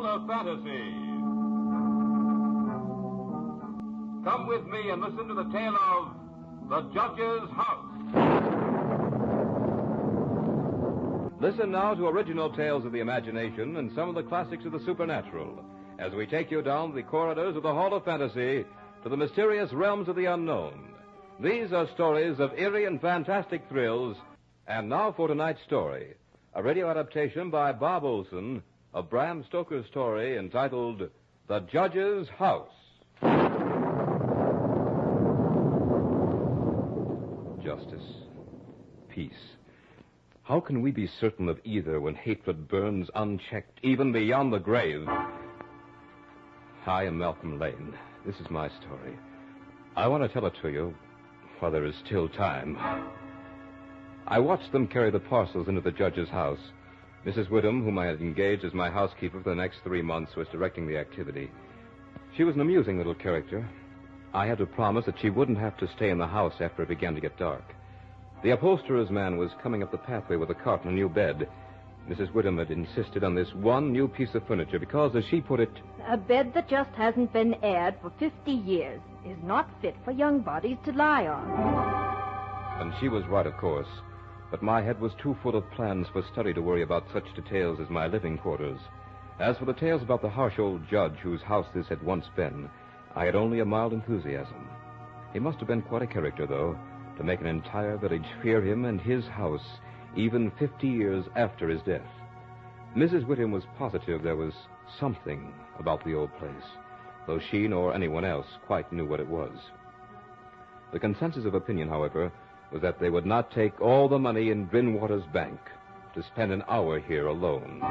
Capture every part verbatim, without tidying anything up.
of Fantasy. Come with me and listen to the tale of The Judge's House. Listen now to original tales of the imagination and some of the classics of the supernatural as we take you down the corridors of the Hall of Fantasy to the mysterious realms of the unknown. These are stories of eerie and fantastic thrills. And now for tonight's story, a radio adaptation by Bob Olson of Bram Stoker's story entitled The Judge's House. Justice. Peace. How can we be certain of either when hatred burns unchecked, even beyond the grave? I am Malcolm Lane. This is my story. I want to tell it to you while there is still time. I watched them carry the parcels into the judge's house. Missus Whittam, whom I had engaged as my housekeeper for the next three months, was directing the activity. She was an amusing little character. I had to promise that she wouldn't have to stay in the house after it began to get dark. The upholsterer's man was coming up the pathway with a cart and a new bed. Missus Whittam had insisted on this one new piece of furniture because, as she put it... A bed that just hasn't been aired for fifty years is not fit for young bodies to lie on. And she was right, of course. But my head was too full of plans for study to worry about such details as my living quarters. As for the tales about the harsh old judge whose house this had once been, I had only a mild enthusiasm. He must have been quite a character, though, to make an entire village fear him and his house, even fifty years after his death. Missus Whittam was positive there was something about the old place, though she nor anyone else quite knew what it was. The consensus of opinion, however, was that they would not take all the money in Drinwater's bank to spend an hour here alone.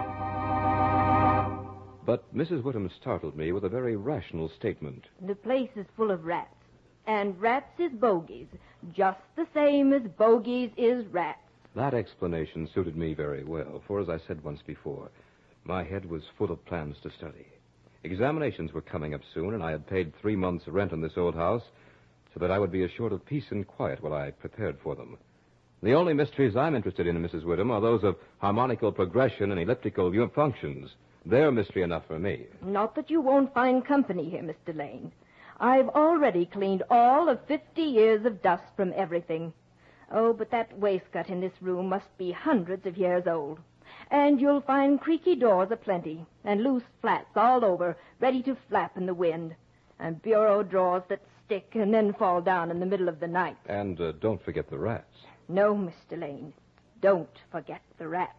But Missus Whittam startled me with a very rational statement. The place is full of rats, and rats is bogies, just the same as bogies is rats. That explanation suited me very well, for as I said once before, my head was full of plans to study. Examinations were coming up soon, and I had paid three months' rent on this old house so that I would be assured of peace and quiet while I prepared for them. The only mysteries I'm interested in, Missus Whittam, are those of harmonical progression and elliptical functions. They're mystery enough for me. Not that you won't find company here, Mister Lane. I've already cleaned all of fifty years of dust from everything. Oh, but that waistcoat in this room must be hundreds of years old. And you'll find creaky doors aplenty, and loose flats all over, ready to flap in the wind, and bureau drawers that stick and then fall down in the middle of the night. And uh, don't forget the rats. No, Mister Lane, don't forget the rats.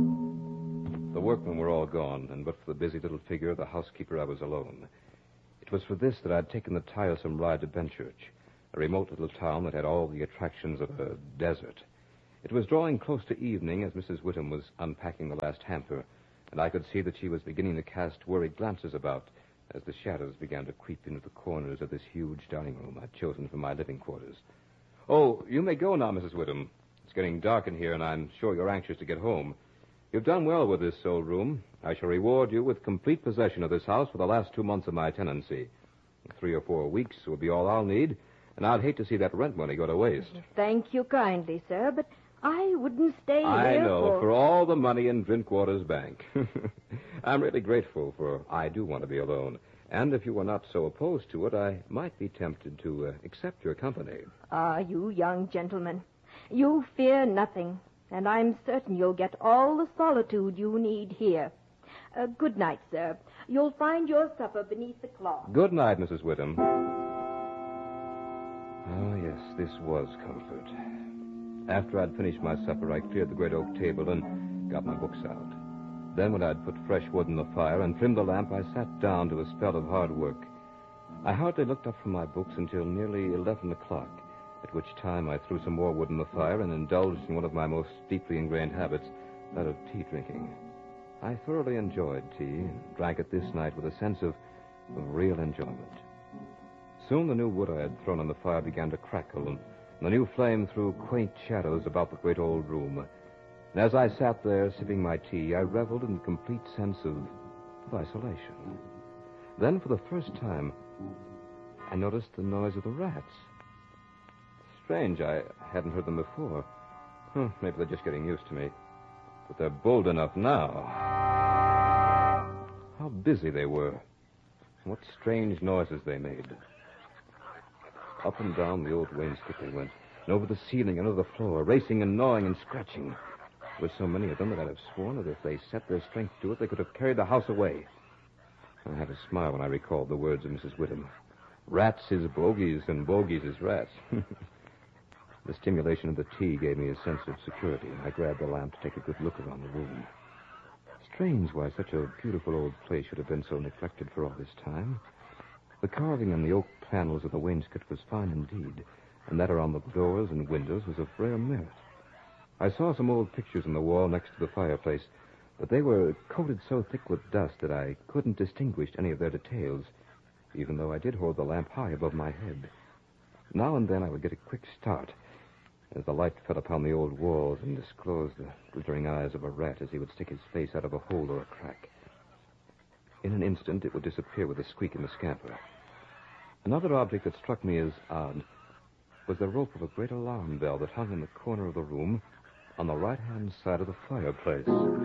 The workmen were all gone, and but for the busy little figure of the housekeeper, I was alone. It was for this that I'd taken the tiresome ride to Benchurch, a remote little town that had all the attractions of a desert. It was drawing close to evening as Missus Whittam was unpacking the last hamper, and I could see that she was beginning to cast worried glances about as the shadows began to creep into the corners of this huge dining room I'd chosen for my living quarters. Oh, you may go now, Missus Whittam. It's getting dark in here, and I'm sure you're anxious to get home. You've done well with this old room. I shall reward you with complete possession of this house for the last two months of my tenancy. Three or four weeks will be all I'll need, and I'd hate to see that rent money go to waste. Thank you kindly, sir, but I wouldn't stay I here know, for... for all the money in Drinkwater's bank. I'm really grateful, for I do want to be alone. And if you were not so opposed to it, I might be tempted to uh, accept your company. Ah, you young gentlemen. You fear nothing, and I'm certain you'll get all the solitude you need here. Uh, good night, sir. You'll find your supper beneath the cloth. Good night, Missus Whittam. Oh, yes, this was comfort. After I'd finished my supper, I cleared the great oak table and got my books out. Then, when I'd put fresh wood in the fire and trimmed the lamp, I sat down to a spell of hard work. I hardly looked up from my books until nearly eleven o'clock, at which time I threw some more wood in the fire and indulged in one of my most deeply ingrained habits, that of tea drinking. I thoroughly enjoyed tea and drank it this night with a sense of, of real enjoyment. Soon the new wood I had thrown on the fire began to crackle, and the new flame threw quaint shadows about the great old room. And as I sat there sipping my tea, I reveled in the complete sense of, of isolation. Then, for the first time, I noticed the noise of the rats. Strange, I hadn't heard them before. Huh, maybe they're just getting used to me. But they're bold enough now. How busy they were. What strange noises they made. Up and down the old wainscot they went, and over the ceiling and over the floor, racing and gnawing and scratching. There were so many of them that I'd have sworn that if they set their strength to it, they could have carried the house away. I had to smile when I recalled the words of Missus Whittam. Rats is bogies, and bogies is rats. The stimulation of the tea gave me a sense of security, and I grabbed the lamp to take a good look around the room. Strange why such a beautiful old place should have been so neglected for all this time. The carving on the oak panels of the wainscot was fine indeed, and that around the doors and windows was of rare merit. I saw some old pictures on the wall next to the fireplace, but they were coated so thick with dust that I couldn't distinguish any of their details, even though I did hold the lamp high above my head. Now and then I would get a quick start as the light fell upon the old walls and disclosed the glittering eyes of a rat as he would stick his face out of a hole or a crack. In an instant, it would disappear with a squeak and a scamper. Another object that struck me as odd was the rope of a great alarm bell that hung in the corner of the room on the right-hand side of the fireplace.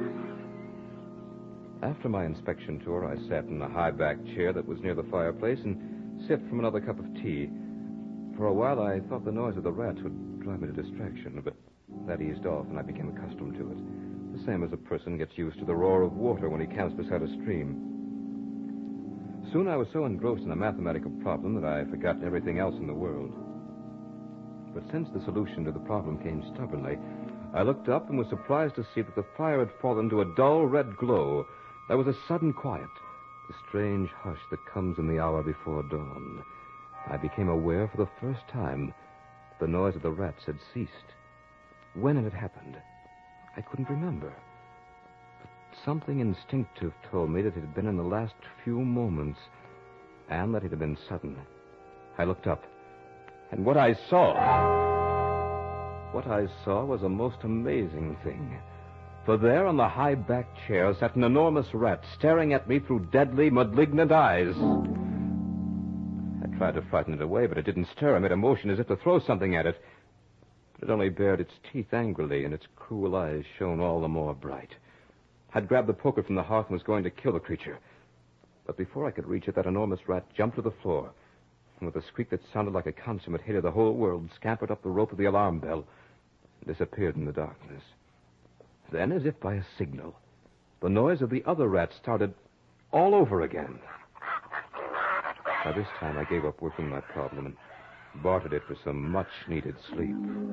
After my inspection tour, I sat in a high-backed chair that was near the fireplace and sipped from another cup of tea. For a while, I thought the noise of the rats would drive me to distraction, but that eased off and I became accustomed to it, the same as a person gets used to the roar of water when he camps beside a stream. Soon I was so engrossed in a mathematical problem that I had forgotten everything else in the world. But since the solution to the problem came stubbornly, I looked up and was surprised to see that the fire had fallen to a dull red glow. There was a sudden quiet, the strange hush that comes in the hour before dawn. I became aware for the first time the noise of the rats had ceased. When it had happened, I couldn't remember. But something instinctive told me that it had been in the last few moments, and that it had been sudden. I looked up, and what I saw... What I saw was a most amazing thing. For there on the high-backed chair sat an enormous rat, staring at me through deadly, malignant eyes. I tried to frighten it away, but it didn't stir. I made a motion as if to throw something at it. But it only bared its teeth angrily, and its cruel eyes shone all the more bright. I'd grabbed the poker from the hearth and was going to kill the creature. But before I could reach it, that enormous rat jumped to the floor, and with a squeak that sounded like a consummate hit of the whole world, scampered up the rope of the alarm bell and disappeared in the darkness. Then, as if by a signal, the noise of the other rat started all over again. By this time, I gave up working my problem and bartered it for some much-needed sleep.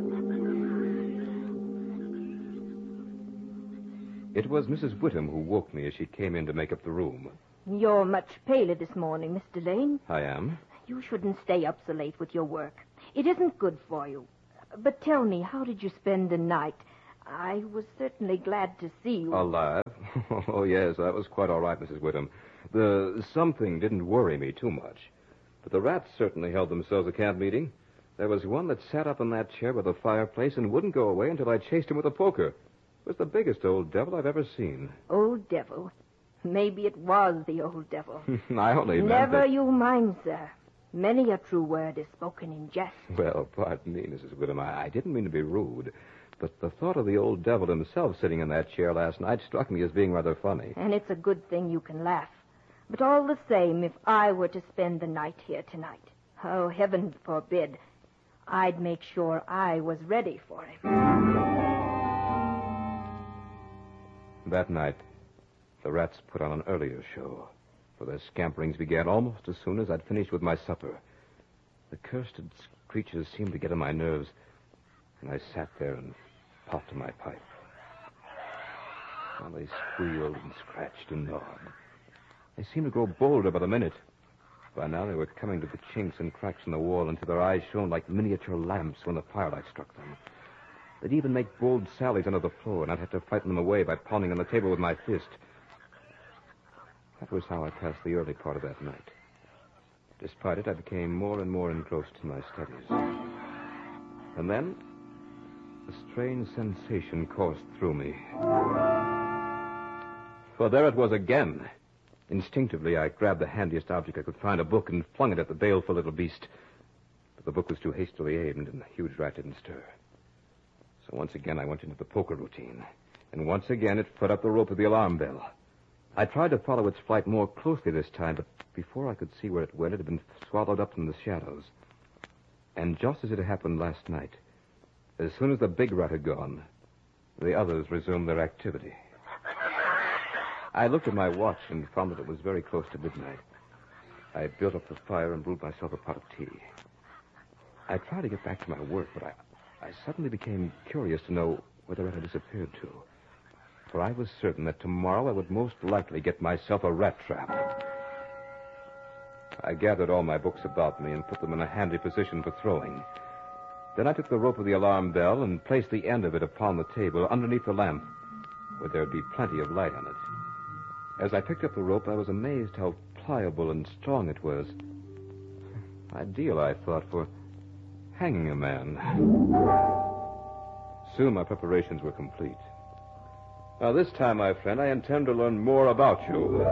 It was Missus Whittam who woke me as she came in to make up the room. You're much paler this morning, Mister Lane. I am? You shouldn't stay up so late with your work. It isn't good for you. But tell me, how did you spend the night? I was certainly glad to see you. Alive? Oh, yes, that was quite all right, Missus Whittam. The something didn't worry me too much. But the rats certainly held themselves a camp meeting. There was one that sat up in that chair by the fireplace and wouldn't go away until I chased him with a poker. It was the biggest old devil I've ever seen. Old devil? Maybe it was the old devil. I only meant Never that... you mind, sir. Many a true word is spoken in jest. Well, pardon me, Missus Whittam. I, I didn't mean to be rude. But the thought of the old devil himself sitting in that chair last night struck me as being rather funny. And it's a good thing you can laugh. But all the same, if I were to spend the night here tonight, oh, heaven forbid, I'd make sure I was ready for him. That night, the rats put on an earlier show, for their scamperings began almost as soon as I'd finished with my supper. The cursed creatures seemed to get on my nerves, and I sat there and puffed my pipe. While they squealed and scratched and gnawed. They seemed to grow bolder by the minute. By now they were coming to the chinks and cracks in the wall until their eyes shone like miniature lamps when the firelight struck them. They'd even make bold sallies under the floor, and I'd have to frighten them away by pounding on the table with my fist. That was how I passed the early part of that night. Despite it, I became more and more engrossed in my studies. And then, a strange sensation coursed through me. For there it was again. Instinctively, I grabbed the handiest object I could find, a book, and flung it at the baleful little beast. But the book was too hastily aimed, and the huge rat didn't stir. So once again, I went into the poker routine. And once again, it fed up the rope of the alarm bell. I tried to follow its flight more closely this time, but before I could see where it went, it had been swallowed up in the shadows. And just as it had happened last night, as soon as the big rat had gone, the others resumed their activity. I looked at my watch and found that it was very close to midnight. I built up the fire and brewed myself a pot of tea. I tried to get back to my work, but I, I suddenly became curious to know where the rat had disappeared to. For I was certain that tomorrow I would most likely get myself a rat trap. I gathered all my books about me and put them in a handy position for throwing. Then I took the rope of the alarm bell and placed the end of it upon the table underneath the lamp, where there would be plenty of light on it. As I picked up the rope, I was amazed how pliable and strong it was. Ideal, I thought, for hanging a man. Soon my preparations were complete. Now, this time, my friend, I intend to learn more about you.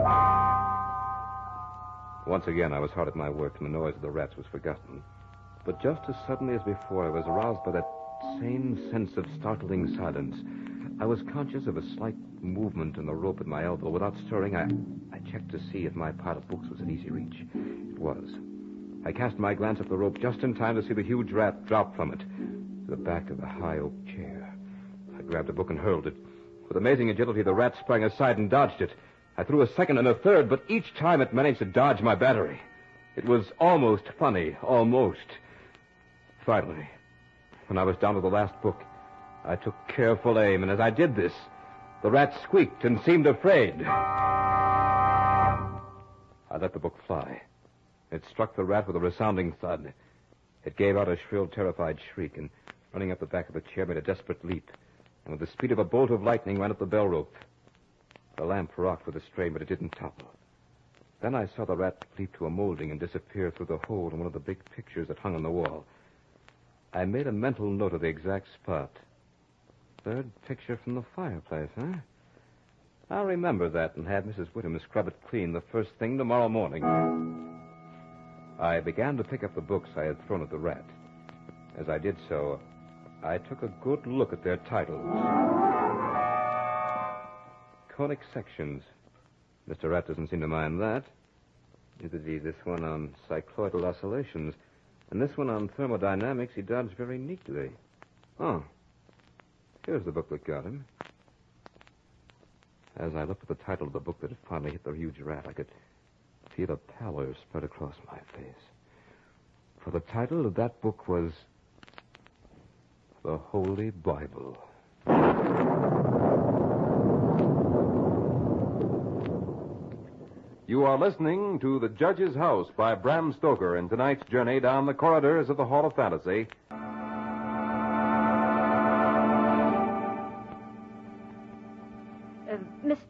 Once again, I was hard at my work, and the noise of the rats was forgotten. But just as suddenly as before, I was aroused by that same sense of startling silence. I was conscious of a slight movement in the rope at my elbow. Without stirring, I, I checked to see if my pile of books was in easy reach. It was. I cast my glance at the rope just in time to see the huge rat drop from it to the back of the high oak chair. I grabbed a book and hurled it. With amazing agility, the rat sprang aside and dodged it. I threw a second and a third, but each time it managed to dodge my battery. It was almost funny, almost. Finally, when I was down to the last book, I took careful aim, and as I did this, the rat squeaked and seemed afraid. I let the book fly. It struck the rat with a resounding thud. It gave out a shrill, terrified shriek, and running up the back of the chair, made a desperate leap, and with the speed of a bolt of lightning ran up the bell rope. The lamp rocked with a strain, but it didn't topple. Then I saw the rat leap to a molding and disappear through the hole in one of the big pictures that hung on the wall. I made a mental note of the exact spot. Third picture from the fireplace, huh? I'll remember that and have Missus Whittem scrub it clean the first thing tomorrow morning. I began to pick up the books I had thrown at the rat. As I did so, I took a good look at their titles. Conic sections. Mister Rat doesn't seem to mind that. Neither did this one on cycloidal oscillations. And this one on thermodynamics he dodged very neatly. Oh. Here's the book that got him. As I looked at the title of the book that had finally hit the huge rat, I could feel a pallor spread across my face. For the title of that book was The Holy Bible. You are listening to The Judge's House by Bram Stoker in tonight's journey down the corridors of the Hall of Fantasy. Uh, Mister